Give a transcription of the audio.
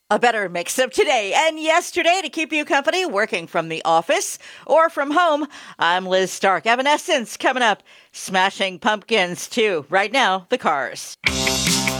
A better mix of today and yesterday to keep you company working from the office or from home. I'm Liz Stark. Evanescence coming up. Smashing Pumpkins too. Right now, the Cars.